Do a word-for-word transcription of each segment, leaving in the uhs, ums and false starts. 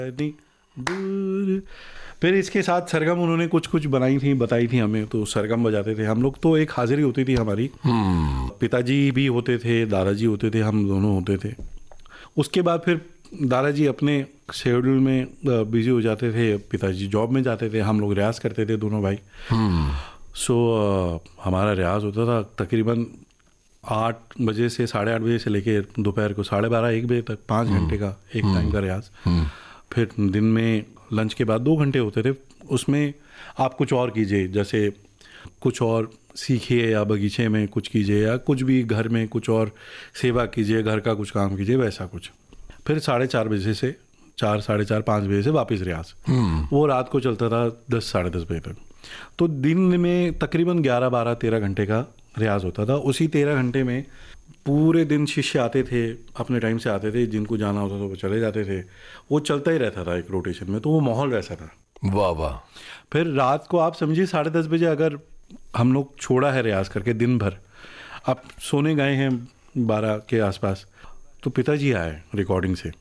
नहीं दूर। फिर इसके साथ सरगम उन्होंने कुछ कुछ बनाई थी, बताई थी हमें, तो सरगम बजाते थे हम लोग। तो एक हाजिरी होती थी हमारी, पिताजी भी होते थे, दादाजी होते थे, हम दोनों होते थे। उसके बाद फिर दादाजी अपने शेड्यूल में बिजी हो जाते थे, पिताजी जॉब में जाते थे, हम लोग रियाज करते थे दोनों भाई। सो so, हमारा रियाज होता था तकरीबन आठ बजे से साढ़े आठ बजे से लेके दोपहर को साढ़े बारह एक बजे तक, पाँच घंटे का एक टाइम का रियाज। फिर दिन में लंच के बाद दो घंटे होते थे, उसमें आप कुछ और कीजिए, जैसे कुछ और सीखिए या बगीचे में कुछ कीजिए या कुछ भी घर में कुछ और सेवा कीजिए, घर का कुछ काम कीजिए, वैसा कुछ। फिर साढ़े चार बजे से चार साढ़े चार पाँच बजे से वापस रियाज, वो रात को चलता था दस साढ़े दस बजे तक। तो दिन में तकरीबन ग्यारह बारह तेरह घंटे का रियाज होता था। उसी तेरह घंटे में पूरे दिन शिष्य आते थे, अपने टाइम से आते थे, जिनको जाना होता था वो चले जाते थे, वो चलता ही रहता था एक रोटेशन में। तो वो माहौल वैसा था। वाह वाह। फिर रात को आप समझिए साढ़े दस बजे अगर हम लोग छोड़ा है रियाज करके दिन भर, आप सोने गए हैं बारह के आसपास, तो पिताजी आए रिकॉर्डिंग से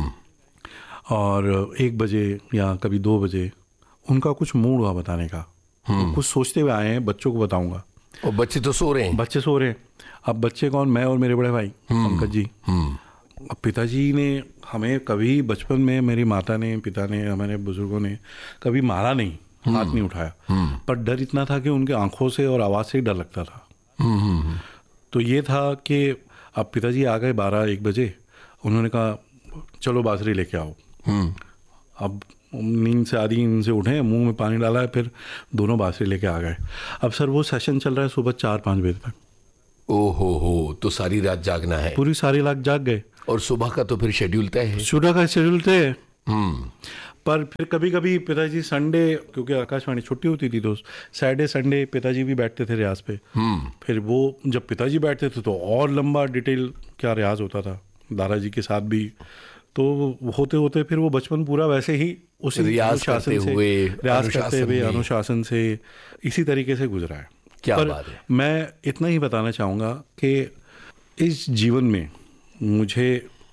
और एक बजे या कभी दो बजे उनका कुछ मूड हुआ बताने का, कुछ सोचते हुए आए हैं, बच्चों को बताऊंगा। और बच्चे तो सो रहे हैं। बच्चे सो रहे हैं। अब बच्चे कौन? मैं और मेरे बड़े भाई पंकज जी। अब पिताजी ने हमें कभी बचपन में, मेरी माता ने, पिता ने, हमारे बुजुर्गों ने कभी मारा नहीं, हाथ नहीं उठाया, पर डर इतना था कि उनके आंखों से और आवाज़ से ही डर लगता था। तो ये था कि अब पिताजी आ गए बारह एक बजे, उन्होंने कहा चलो बांसुरी लेके आओ। अब नींद से आधी नींद से उठे, मुंह में पानी डाला है, फिर दोनों बांसुरी लेके आ गए। अब सर वो सेशन चल रहा है सुबह चार पाँच बजे तक। ओहो हो, तो सारी रात जागना है। पूरी सारी रात जाग गए। और सुबह का तो फिर शेड्यूल तय है। सुबह का शेड्यूल तय है। पर फिर कभी कभी पिताजी संडे, क्योंकि आकाशवाणी छुट्टी होती थी, तो सैटरडे संडे पिताजी भी बैठते थे रियाज पे। फिर वो जब पिताजी बैठते थे तो और लंबा डिटेल क्या रियाज होता था, दादाजी के साथ भी। तो होते होते फिर वो बचपन पूरा वैसे ही उसी रियाज करते हुए, रियाज करते हुए अनुशासन से इसी तरीके से गुजरा है। क्या पर बात है। मैं इतना ही बताना चाहूँगा कि इस जीवन में मुझे,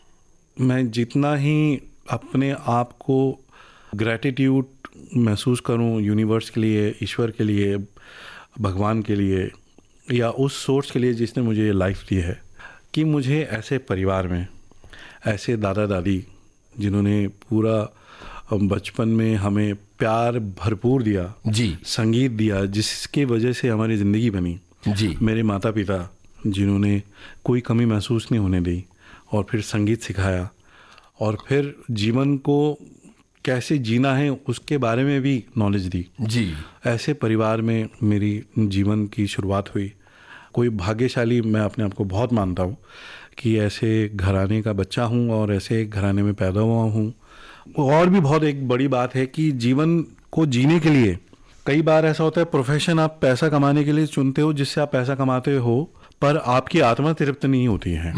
मैं जितना ही अपने आप को ग्रैटिट्यूड महसूस करूं यूनिवर्स के लिए, ईश्वर के लिए, भगवान के लिए, या उस सोर्स के लिए जिसने मुझे लाइफ दी है, कि मुझे ऐसे परिवार में ऐसे दादा दादी जिन्होंने पूरा बचपन में हमें प्यार भरपूर दिया जी, संगीत दिया, जिसके वजह से हमारी ज़िंदगी बनी जी, मेरे माता पिता जिन्होंने कोई कमी महसूस नहीं होने दी और फिर संगीत सिखाया, और फिर जीवन को कैसे जीना है उसके बारे में भी नॉलेज दी जी, ऐसे परिवार में मेरी जीवन की शुरुआत हुई। कोई भाग्यशाली मैं अपने आप को बहुत मानता हूँ कि ऐसे घराने का बच्चा हूँ और ऐसे घराने में पैदा हुआ हूँ। और भी बहुत एक बड़ी बात है कि जीवन को जीने के लिए कई बार ऐसा होता है, प्रोफेशन आप पैसा कमाने के लिए चुनते हो, जिससे आप पैसा कमाते हो, पर आपकी आत्मा तृप्त नहीं होती है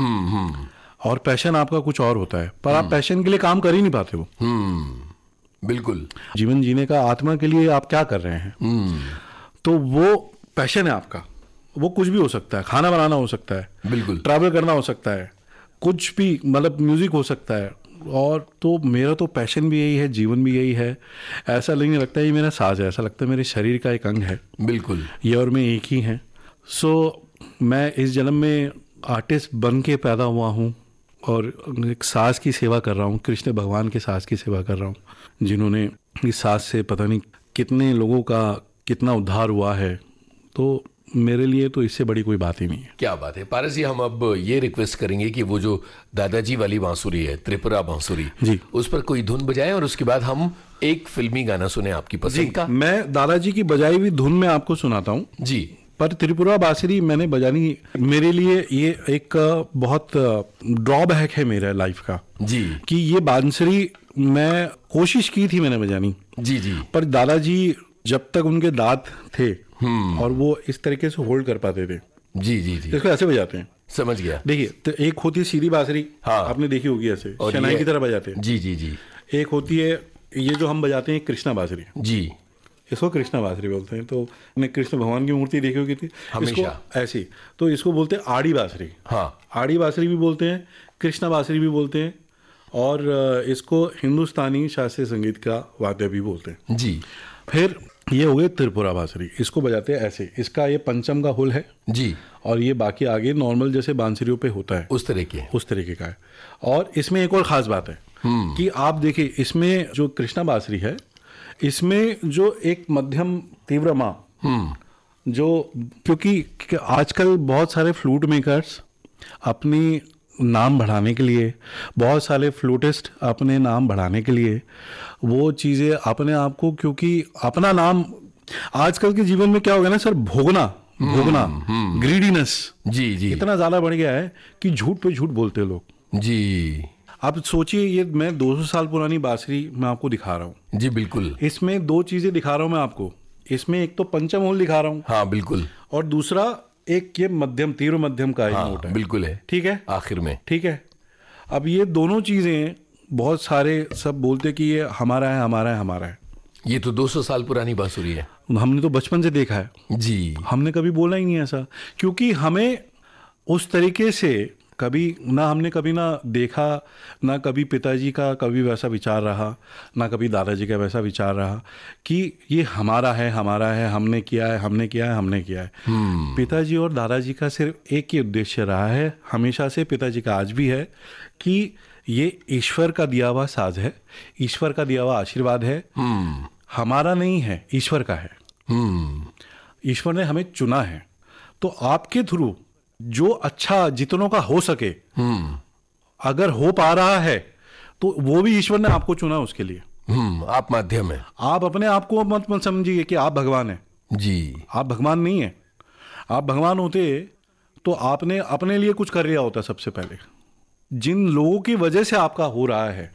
और पैशन आपका कुछ और होता है, पर आप पैशन के लिए काम कर ही नहीं पाते हो। बिल्कुल। जीवन जीने का आत्मा के लिए आप क्या कर रहे हैं, तो वो पैशन है आपका। वो कुछ भी हो सकता है, खाना बनाना हो सकता है, बिल्कुल, ट्रैवल करना हो सकता है, कुछ भी, मतलब म्यूजिक हो सकता है। और तो मेरा तो पैशन भी यही है, जीवन भी यही है। ऐसा नहीं लगता ये मेरा साज है, ऐसा लगता है मेरे शरीर का एक अंग है। बिल्कुल, ये और मैं एक ही हैं। सो मैं इस जन्म में आर्टिस्ट बन के पैदा हुआ हूँ और एक साज की सेवा कर रहा हूँ, कृष्ण भगवान के साज की सेवा कर रहा हूँ, जिन्होंने इस साज से पता नहीं कितने लोगों का कितना उद्धार हुआ है। तो मेरे लिए तो इससे बड़ी कोई बात ही नहीं है। क्या बात है। पारस जी, हम अब ये रिक्वेस्ट करेंगे कि वो जो दादाजी वाली बांसुरी है, त्रिपुरा बांसुरी जी, उस पर कोई धुन बजाएं और उसके बाद हम एक फिल्मी गाना सुने आपकी पसंद का। मैं दादाजी की बजाई हुई धुन में आपको सुनाता हूँ जी। पर त्रिपुरा बांसुरी मैंने बजानी, मेरे लिए ये एक बहुत ड्रॉबैक है मेरा लाइफ का जी, कि ये बांसुरी मैं कोशिश की थी मैंने बजानी जी जी, पर दादाजी जब तक उनके दांत थे और वो इस तरीके से होल्ड कर पाते थे, जी जी जी, इसको ऐसे बजाते हैं। समझ गया। देखिए, तो एक होती है सीधी बांसुरी, हाँ, आपने देखी होगी, ऐसे और शहनाई ये- की तरह बजाते हैं। जी जी जी एक होती है ये जो हम बजाते हैं कृष्णा बांसुरी, जी, इसको कृष्णा बांसुरी बोलते हैं। तो हमने कृष्ण भगवान की मूर्ति देखी होगी थी, हमेशा। इसको ऐसी, तो इसको बोलते हैं आड़ी बांसुरी। हाँ, आड़ी बांसुरी भी बोलते हैं, कृष्णा बांसुरी भी बोलते हैं, और अ, इसको हिंदुस्तानी शास्त्रीय संगीत का वाद्य भी बोलते हैं। जी फिर ये हो गए त्रिपुरा बांसुरी, इसको बजाते हैं ऐसे, इसका ये पंचम का हुल है जी, और ये बाकी आगे नॉर्मल जैसे बांसुरियों पे होता है उस तरह के। उस तरीके का है। और इसमें एक और ख़ास बात है कि आप देखिए इसमें जो कृष्णा बांसुरी है, इसमें जो एक मध्यम तीव्र माँ, जो क्योंकि आजकल बहुत सारे फ्लूट मेकर्स अपनी नाम बढ़ाने के लिए, बहुत सारे फ्लूटिस्ट अपने नाम बढ़ाने के लिए वो चीज़ें अपने आप को, क्योंकि अपना नाम आजकल के जीवन में क्या हो गया ना सर, भोगना भोगना ग्रीडीनेस जी जी इतना ज़्यादा बढ़ गया है कि झूठ पे झूठ बोलते हैं लोग। जी आप सोचिए, ये मैं दो सौ साल पुरानी बांसुरी मैं आपको दिखा रहा हूँ। जी बिल्कुल। इसमें दो चीज़ें दिखा रहा हूँ मैं आपको, इसमें एक तो पंचम होल दिखा रहा हूँ, हाँ बिल्कुल, और दूसरा एक ये मध्यम तीव्र मध्यम का एक हाँ नोट है, बिल्कुल है, ठीक है आखिर में। ठीक है। अब ये दोनों चीज़ें बहुत सारे सब बोलते कि ये हमारा है हमारा है हमारा है। ये तो दो सौ साल पुरानी बांसुरी है। हमने तो बचपन से देखा है जी, हमने कभी बोला ही नहीं ऐसा, क्योंकि हमें उस तरीके से कभी ना हमने कभी ना देखा, ना कभी पिताजी का कभी वैसा विचार रहा, ना कभी दादाजी का वैसा विचार रहा कि ये हमारा है हमारा है, हमने किया है हमने किया है हमने किया है। पिताजी और दादाजी का सिर्फ एक ही उद्देश्य रहा है हमेशा से, पिताजी का आज भी है, कि ये ईश्वर का दिया हुआ साज है, ईश्वर का दिया हुआ आशीर्वाद है, हमारा नहीं है, ईश्वर का है। ईश्वर ने हमें चुना है, तो आपके थ्रू जो अच्छा जितनों का हो सके, अगर हो पा रहा है तो वो भी ईश्वर ने आपको चुना उसके लिए। हम्म आप माध्यम है। आप अपने आप को मत मत समझिए कि आप भगवान हैं। जी, आप भगवान नहीं है। आप भगवान होते तो आपने अपने लिए कुछ कर लिया होता। सबसे पहले जिन लोगों की वजह से आपका हो रहा है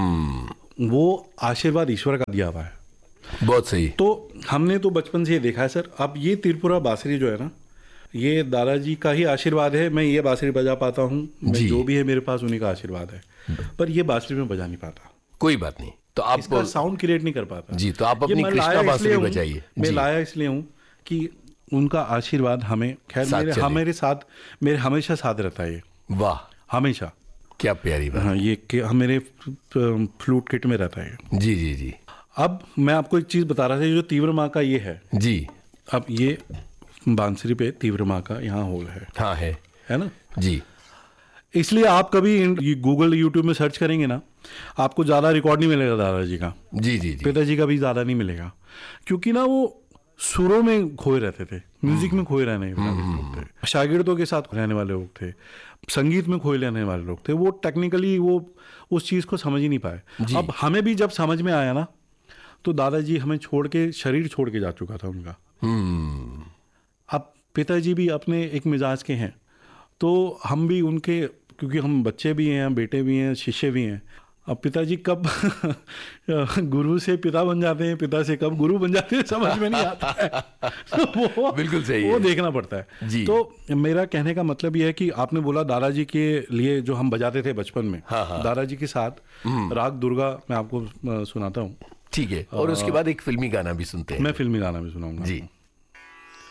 वो आशीर्वाद ईश्वर का दिया हुआ है। बहुत सही। तो हमने तो बचपन से ये देखा है सर। अब ये त्रिपुरा बांसुरी जो है ना, ये दादाजी का ही आशीर्वाद है, मैं ये बांसुरी बजा पाता हूँ, मैं जो भी है मेरे पास उन्हीं का आशीर्वाद है, पर ये बांसुरी में बजा नहीं पाता। कोई बात नहीं, तो आप इसका साउंड क्रिएट नहीं कर पाता। जी, तो आप अपनी कृष्णा बांसुरी बजाइए। मैं लाया इसलिए हूँ कि उनका आशीर्वाद हमें खैर मेरे हमारे साथ मेरे हमेशा साथ रहता है। ये वाह, हमेशा, क्या प्यारी बात। हाँ, ये मेरे फ्लूट किट में रहता है। जी जी जी। अब मैं आपको एक चीज बता रहा था, जो तीव्र माँ का ये है जी, अब ये बांसुरी पे तीव्र माँ का यहाँ होल है, हाँ है है ना जी। इसलिए आप कभी गूगल यूट्यूब में सर्च करेंगे ना, आपको ज़्यादा रिकॉर्ड नहीं मिलेगा दादाजी का। जी जी जी। पिताजी का भी ज़्यादा नहीं मिलेगा, क्योंकि ना वो सुरों में खोए रहते थे, म्यूजिक में खोए रहने वाले लोग थे, शागिर्दों के साथ रहने वाले लोग थे, संगीत में खोए रहने वाले लोग थे। वो टेक्निकली वो उस चीज़ को समझ ही नहीं पाए। अब हमें भी जब समझ में आया ना, तो दादाजी हमें छोड़ के, शरीर छोड़ के जा चुका था उनका। अब पिताजी भी अपने एक मिजाज के हैं, तो हम भी उनके, क्योंकि हम बच्चे भी हैं, बेटे भी हैं, शिष्य भी हैं। अब पिताजी कब गुरु से पिता बन जाते हैं, पिता से कब गुरु बन जाते हैं, समझ में नहीं आता है। वो बिल्कुल सही वो है। देखना पड़ता है जी। तो मेरा कहने का मतलब ये है कि आपने बोला दादाजी के लिए जो हम बजाते थे बचपन में, हाँ हाँ। दादाजी के साथ राग दुर्गा मैं आपको सुनाता हूँ। ठीक है, और उसके बाद एक फिल्मी गाना भी सुनते हैं। मैं फिल्मी गाना भी सुनाऊंगा जी।